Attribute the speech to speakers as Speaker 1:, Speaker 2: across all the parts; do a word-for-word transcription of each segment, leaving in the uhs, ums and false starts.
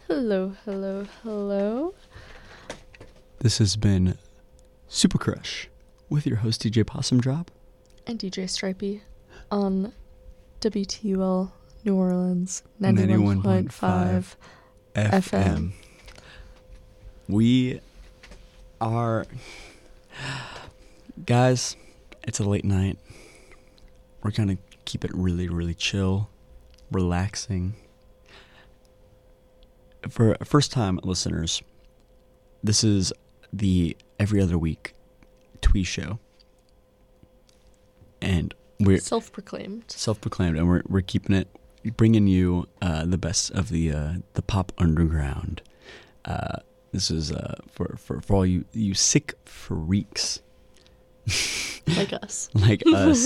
Speaker 1: Hello, hello, hello.
Speaker 2: This has been Super Crush with your host D J Possum Drop
Speaker 1: and D J Stripey on W T U L New Orleans ninety-one point five F M.
Speaker 2: We are... Guys, it's a late night. We're going to keep it really, really chill, relaxing. For first-time listeners, this is the every other week Twee show, and we're
Speaker 1: self-proclaimed,
Speaker 2: self-proclaimed, and we're we're keeping it, bringing you uh, the best of the uh, the pop underground. Uh, this is uh, for, for for all you you sick freaks
Speaker 1: like us,
Speaker 2: like us,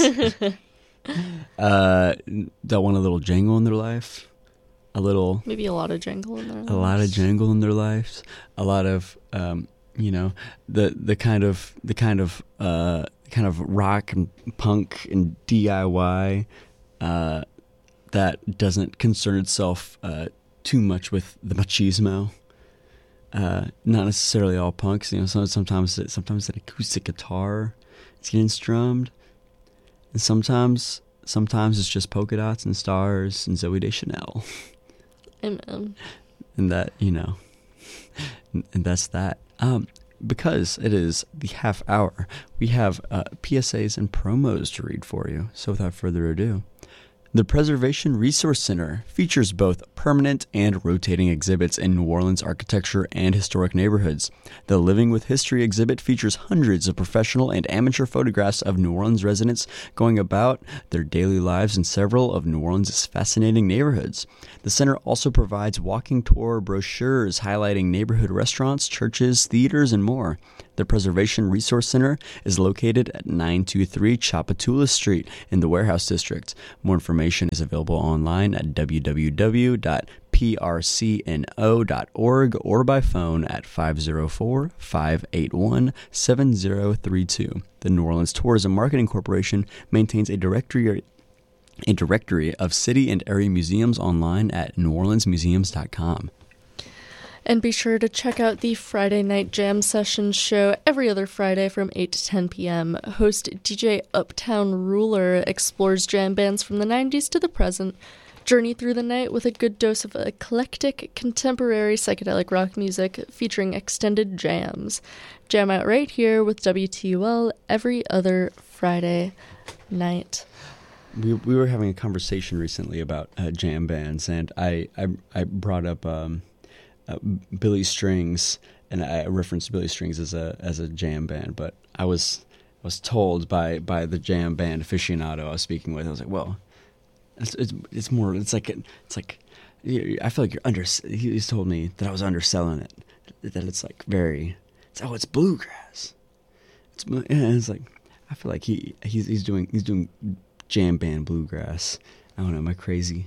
Speaker 2: uh, that want a little jangle in their life. A little,
Speaker 1: maybe a lot of jangle in their lives.
Speaker 2: A lot of jangle in their lives. A lot of, um, you know, the the kind of the kind of uh, kind of rock and punk and D I Y uh, that doesn't concern itself uh, too much with the machismo. Uh, not necessarily all punks. You know, so sometimes it, sometimes an acoustic guitar is getting strummed, and sometimes sometimes it's just polka dots and stars and Zooey Deschanel.
Speaker 1: Amen.
Speaker 2: And that, you know, and that's that. Um, because it is the half hour, we have uh, P S As and promos to read for you. So without further ado, the Preservation Resource Center features both permanent and rotating exhibits in New Orleans architecture and historic neighborhoods. The Living with History exhibit features hundreds of professional and amateur photographs of New Orleans residents going about their daily lives in several of New Orleans' fascinating neighborhoods. The center also provides walking tour brochures highlighting neighborhood restaurants, churches, theaters, and more. The Preservation Resource Center is located at nine two three Chapatula Street in the Warehouse District. More information is available online at w w w dot p r c n o dot org or by phone at five oh four, five eight one, seven oh three two. The New Orleans Tourism Marketing Corporation maintains a directory a directory of city and area museums online at new orleans museums dot com.
Speaker 1: And be sure to check out the Friday Night Jam Session show every other Friday from eight to ten p.m. Host D J Uptown Ruler explores jam bands from the nineties to the present. Journey through the night with a good dose of eclectic, contemporary psychedelic rock music featuring extended jams. Jam out right here with W T U L every other Friday night.
Speaker 2: We we were having a conversation recently about uh, jam bands, and I, I, I brought up... Um, Uh, Billy Strings, and I referenced Billy Strings as a as a jam band, but I was I was told by, by the jam band aficionado I was speaking with, I was like, well, it's it's, it's more it's like it's like I feel like you're under. He's told me that I was underselling it, that it's like very it's oh it's bluegrass. It's and it's like I feel like he he's he's doing he's doing jam band bluegrass. I don't know, am I crazy?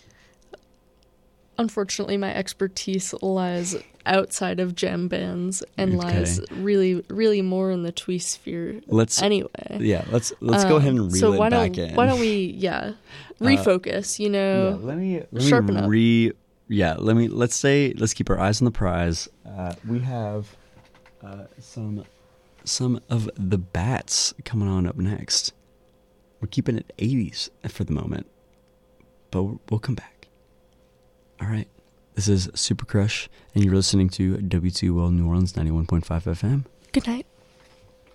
Speaker 1: Unfortunately, my expertise lies outside of jam bands and
Speaker 2: okay.
Speaker 1: lies really, really more in the twee sphere.
Speaker 2: Let's
Speaker 1: anyway.
Speaker 2: Yeah, let's let's um, go ahead and reel
Speaker 1: so
Speaker 2: it
Speaker 1: why
Speaker 2: back
Speaker 1: don't,
Speaker 2: in.
Speaker 1: Why don't we, yeah, refocus? Uh, you know,
Speaker 2: yeah, let me let
Speaker 1: sharpen
Speaker 2: me
Speaker 1: up.
Speaker 2: Re, yeah, let me let's say let's keep our eyes on the prize. Uh, we have uh, some some of the Bats coming on up next. We're keeping it eighties for the moment, but we'll come back. All right, this is Super Crush, and you're listening to W T U L New Orleans ninety-one point five F M.
Speaker 1: Good night.